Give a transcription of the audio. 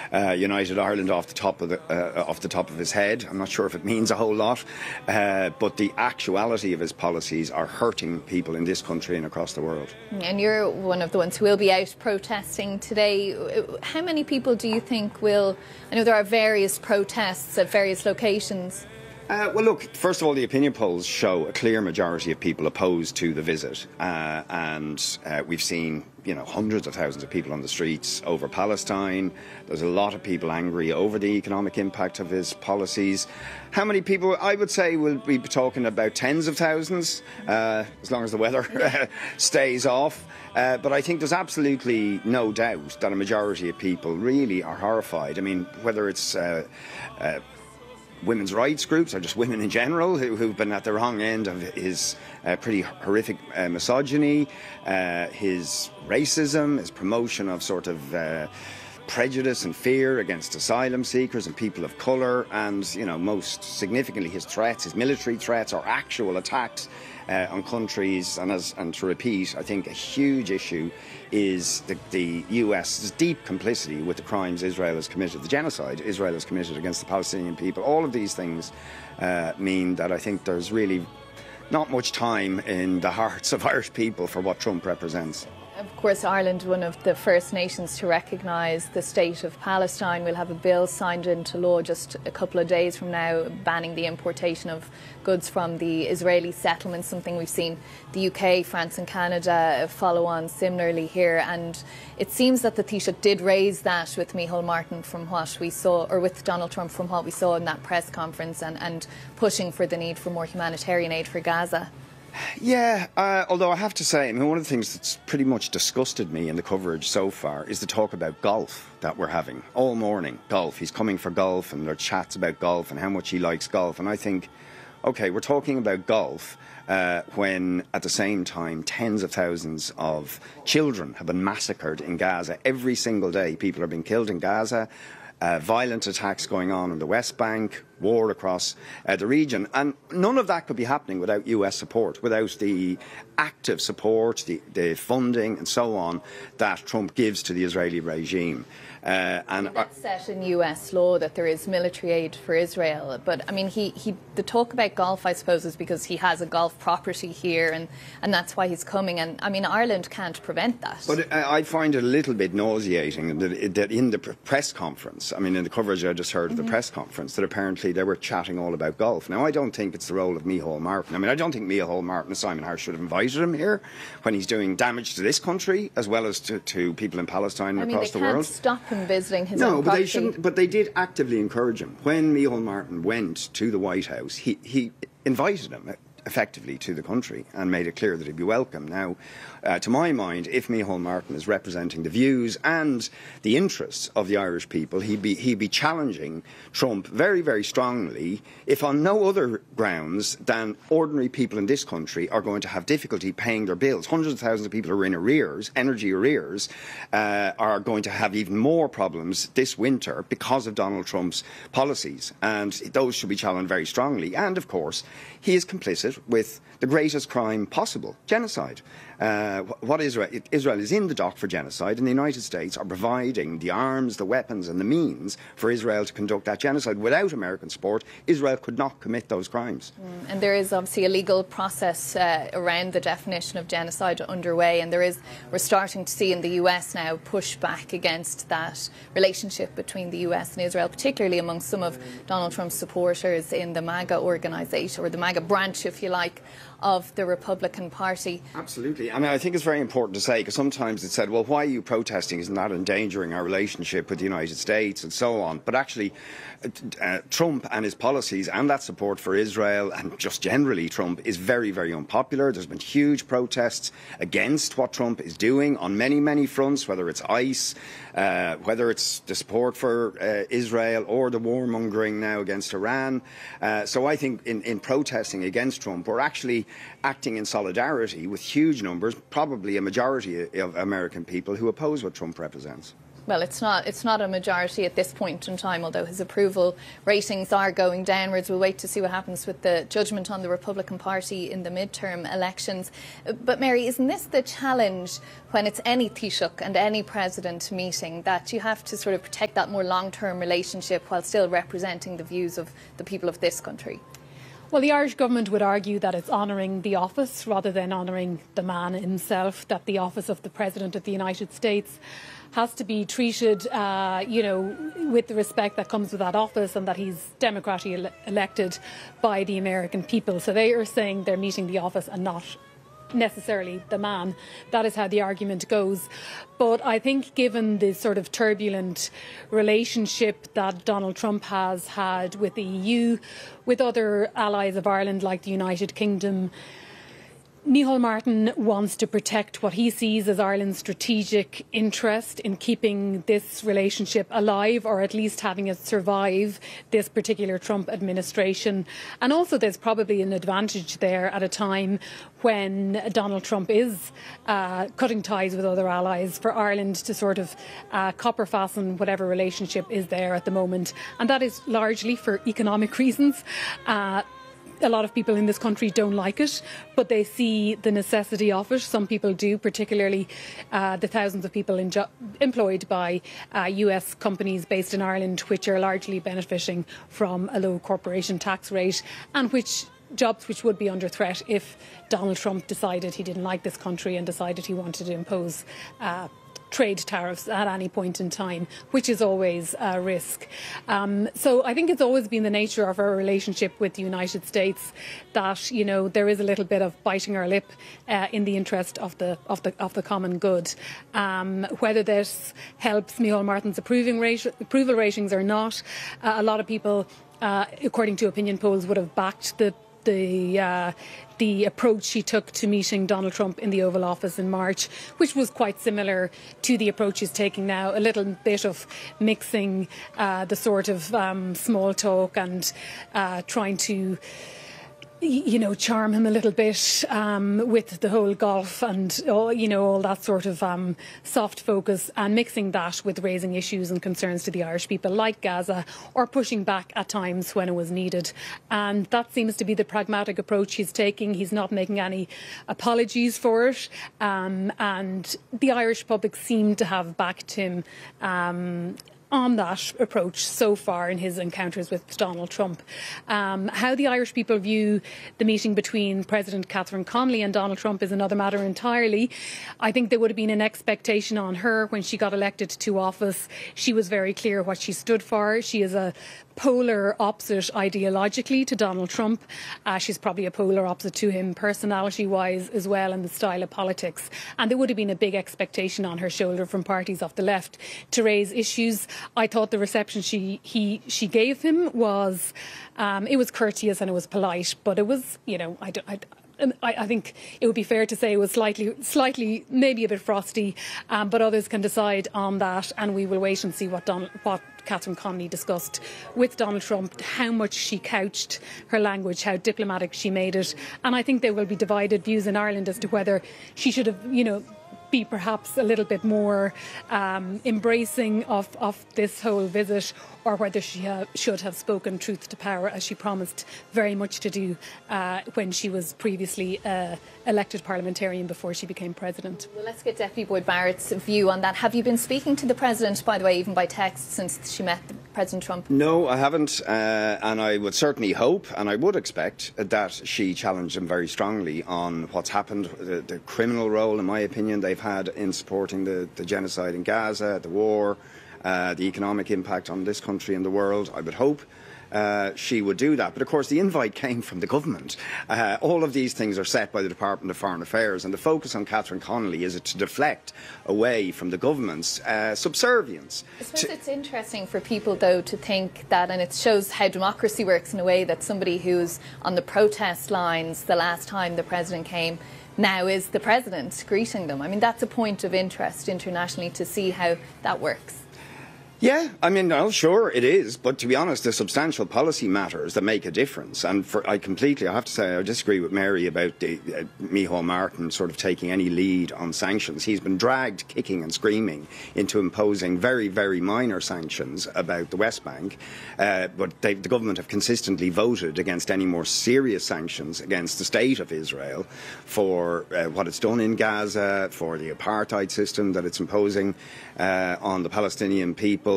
United Ireland off the top of his head. I'm not sure if it means a whole lot, but the actuality of his policies are hurting people in this country and across the world. And you're one of the ones who will be out protesting today. How many people do you think will? I know there are various protests at various locations. Well, look, first of all, the opinion polls show a clear majority of people opposed to the visit. And we've seen, hundreds of thousands of people on the streets over Palestine. There's a lot of people angry over the economic impact of his policies. How many people? I would say we'll be talking about tens of thousands, as long as the weather stays off. But I think there's absolutely no doubt that a majority of people really are horrified. I mean, whether it's women's rights groups or just women in general who've been at the wrong end of his pretty horrific misogyny, his racism, his promotion of sort of prejudice and fear against asylum seekers and people of colour, and most significantly his threats, his military threats or actual attacks on countries. And to repeat, I think a huge issue is the US's deep complicity with the crimes Israel has committed, the genocide Israel has committed against the Palestinian people. All of these things mean that I think there's really not much time in the hearts of Irish people for what Trump represents. Of course, Ireland, one of the first nations to recognise the state of Palestine, will have a bill signed into law just a couple of days from now banning the importation of goods from the Israeli settlements, something we've seen the UK, France and Canada follow on similarly here. And it seems that the Taoiseach did raise that with Micheál Martin from what we saw, or with Donald Trump from what we saw in that press conference, and pushing for the need for more humanitarian aid for Gaza. Yeah, although I have to say, one of the things that's pretty much disgusted me in the coverage so far is the talk about golf that we're having all morning. Golf. He's coming for golf, and there are chats about golf and how much he likes golf. And I think, OK, we're talking about golf when at the same time tens of thousands of children have been massacred in Gaza. Every single day people are being killed in Gaza. Violent attacks going on in the West Bank, war across the region. And none of that could be happening without US support, without the active support, the funding and so on that Trump gives to the Israeli regime. And that's set in US law that there is military aid for Israel. But I mean, the talk about golf, I suppose, is because he has a golf property here, and that's why he's coming. And I mean, Ireland can't prevent that. But I find it a little bit nauseating that in the press conference, I mean, in the coverage I just heard of the press conference, that apparently they were chatting all about golf. Now, I don't think it's the role of Micheál Martin. I mean, I don't think Micheál Martin and Simon Harris should have invited him here when he's doing damage to this country as well as to people in Palestine and across the world. They can't stop him visiting his own property. No, but they shouldn't. But they did actively encourage him. When Micheál Martin went to the White House, he invited him effectively to the country and made it clear that he'd be welcome. Now, to my mind, if Micheál Martin is representing the views and the interests of the Irish people, he'd be challenging Trump very, very strongly, if on no other grounds than ordinary people in this country are going to have difficulty paying their bills. Hundreds of thousands of people who are in arrears, energy arrears, are going to have even more problems this winter because of Donald Trump's policies. And those should be challenged very strongly. And, of course, he is complicit with the greatest crime possible, genocide. Israel is in the dock for genocide, and the United States are providing the arms, the weapons and the means for Israel to conduct that genocide. Without American support, Israel could not commit those crimes. And there is obviously a legal process around the definition of genocide underway, and we're starting to see in the US now push back against that relationship between the US and Israel, particularly among some of Donald Trump's supporters in the MAGA organisation, or the MAGA branch, if you like, of the Republican Party. Absolutely. I mean, I think it's very important to say, because sometimes it's said, well, why are you protesting? Isn't that endangering our relationship with the United States and so on? But actually, Trump and his policies and that support for Israel, and just generally Trump, is very, very unpopular. There's been huge protests against what Trump is doing on many, many fronts, whether it's ICE, whether it's the support for Israel or the warmongering now against Iran. So I think in protesting against Trump, we're actually acting in solidarity with huge numbers, probably a majority of American people who oppose what Trump represents. Well, it's not a majority at this point in time, although his approval ratings are going downwards. We'll wait to see what happens with the judgment on the Republican Party in the midterm elections. But Mary, isn't this the challenge when it's any Taoiseach and any president meeting, that you have to sort of protect that more long-term relationship while still representing the views of the people of this country? Well, the Irish government would argue that it's honouring the office rather than honouring the man himself, that the office of the President of the United States has to be treated, with the respect that comes with that office, and that he's democratically elected by the American people. So they are saying they're meeting the office and not necessarily the man. That is how the argument goes. But I think given the sort of turbulent relationship that Donald Trump has had with the EU, with other allies of Ireland like the United Kingdom, Micheál Martin wants to protect what he sees as Ireland's strategic interest in keeping this relationship alive, or at least having it survive this particular Trump administration. And also there's probably an advantage there at a time when Donald Trump is cutting ties with other allies, for Ireland to sort of copper fasten whatever relationship is there at the moment. And that is largely for economic reasons. A lot of people in this country don't like it, but they see the necessity of it. Some people do, particularly the thousands of people employed by US companies based in Ireland, which are largely benefiting from a low corporation tax rate, and jobs which would be under threat if Donald Trump decided he didn't like this country and decided he wanted to impose trade tariffs at any point in time, which is always a risk. So I think it's always been the nature of our relationship with the United States that, there is a little bit of biting our lip in the interest of the common good. Whether this helps Micheál Martin's approval ratings or not, a lot of people, according to opinion polls, would have backed the approach he took to meeting Donald Trump in the Oval Office in March, which was quite similar to the approach he's taking now, a little bit of mixing the sort of small talk and trying to charm him a little bit with the whole golf and all that sort of soft focus, and mixing that with raising issues and concerns to the Irish people like Gaza, or pushing back at times when it was needed. And that seems to be the pragmatic approach he's taking. He's not making any apologies for it, and the Irish public seem to have backed him on that approach so far in his encounters with Donald Trump. How the Irish people view the meeting between President Catherine Connolly and Donald Trump is another matter entirely. I think there would have been an expectation on her when she got elected to office. She was very clear what she stood for. She is a polar opposite ideologically to Donald Trump. She's probably a polar opposite to him personality-wise as well, in the style of politics. And there would have been a big expectation on her shoulder from parties of the left to raise issues. I thought the reception she gave him was it was courteous and it was polite, but it was, I think it would be fair to say it was slightly, maybe a bit frosty, but others can decide on that, and we will wait and see what Catherine Connolly discussed with Donald Trump, how much she couched her language, how diplomatic she made it. And I think there will be divided views in Ireland as to whether she should have, be perhaps a little bit more embracing of this whole visit, or whether she should have spoken truth to power, as she promised very much to do when she was previously elected parliamentarian before she became president. Well, let's get Deputy Boyd Barrett's view on that. Have you been speaking to the President, by the way, even by text, since she met President Trump? No, I haven't, and I would certainly hope, and I would expect, that she challenged him very strongly on what's happened, the criminal role, in my opinion, they've had in supporting the genocide in Gaza, the war, the economic impact on this country and the world. I would hope she would do that. But of course the invite came from the government. All of these things are set by the Department of Foreign Affairs, and the focus on Catherine Connolly is to deflect away from the government's subservience. I suppose it's interesting for people, though, to think that, and it shows how democracy works in a way, that somebody who's on the protest lines the last time the President came now is the President greeting them. I mean, that's a point of interest internationally to see how that works. Yeah, I mean, no, sure it is, but to be honest, there's substantial policy matters that make a difference. And I have to say, I disagree with Mary about Micheál Martin sort of taking any lead on sanctions. He's been dragged kicking and screaming into imposing very, very minor sanctions about the West Bank, but the government have consistently voted against any more serious sanctions against the state of Israel for what it's done in Gaza, for the apartheid system that it's imposing on the Palestinian people.